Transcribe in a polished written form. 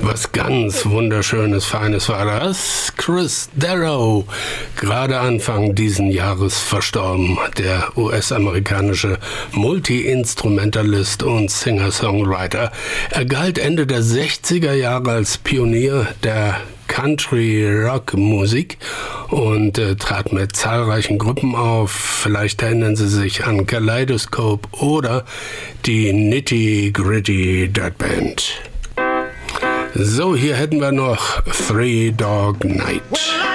Was ganz wunderschönes, feines war das. Chris Darrow, gerade Anfang diesen Jahres verstorben. Der US-amerikanische Multi-Instrumentalist und Singer-Songwriter. Er galt Ende der 60er Jahre als Pionier der Country-Rock-Musik und trat mit zahlreichen Gruppen auf. Vielleicht erinnern Sie sich an Kaleidoscope oder die Nitty Gritty Dirt Band. So, hier hätten wir noch Three Dog Night.